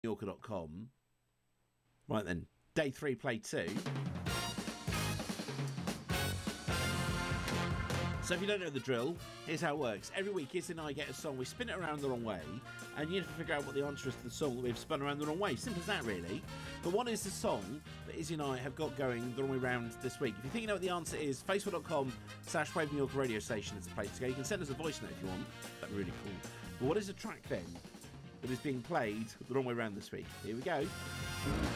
Yorker.com. Right then, day 3, play 2. So if you don't know the drill, here's how it works. Every week, Izzy and I get a song, we spin it around the wrong way, and you have to figure out what the answer is to the song that we've spun around the wrong way. Simple as that, really. But what is the song that Izzy and I have got going the wrong way round this week? If you think you know what the answer is, facebook.com/Waving Yorker radio station is the place to go. You can send us a voice note if you want. That'd be really cool. But what is the track then that is being played the wrong way round this week? Here we go.